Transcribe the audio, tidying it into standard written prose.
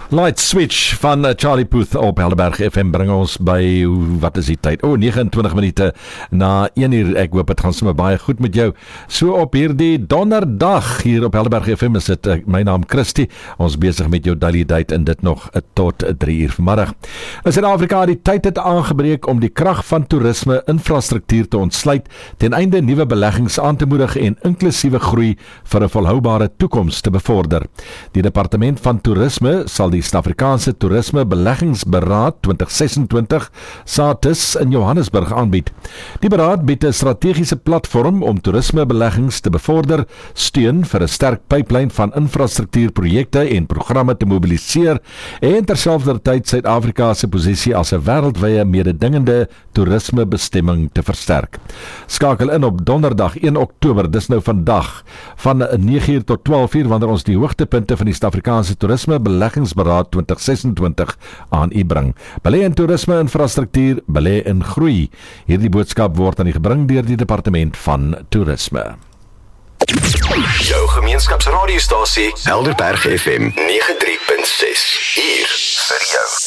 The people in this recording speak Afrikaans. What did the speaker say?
Light Switch van Charlie Puth op Helderberg FM bring ons by, wat is die tyd? 29 minute na 1 uur. Ek hoop het gaan sommer baie goed met jou. So op hierdie donderdag hier op Helderberg FM is dit, my naam Christie, ons besig met jou daily date en dit nog tot 3 uur vanmiddag. In Suid-Afrika die tyd het aangebreek om die krag van toerisme infrastruktuur te ontsluit ten einde nuwe beleggings aan te moedig en inklusiewe groei vir 'n volhoubare toekoms te bevorder. Die departement van toerisme sal die Suid-Afrikaanse Toerisme Beleggingsberaad 2026 SATIS in Johannesburg aanbied. Die beraad bied 'n strategiese platform om toerismebeleggings te bevorder, steun vir 'n sterk pyplyn van infrastruktuurprojekte en programme te mobiliseer en terselfdertyd Suid-Afrika se posisie as 'n wêreldwye mededingende toerismebestemming te versterk. Skakel in op donderdag 1 Oktober, dis nou vandag, van 9:00 tot 12:00 wanneer ons die hoogtepunte van die Suid-Afrikaanse Toerisme Beleggingsberaad 2026 aan u bring. Belê in toerisme infrastruktuur, belê in groei. Hierdie boodskap word aan u gebring deur die Departement van Toerisme. Jou gemeenskapsradiostasie Helderberg FM 93.6 hier vir jou.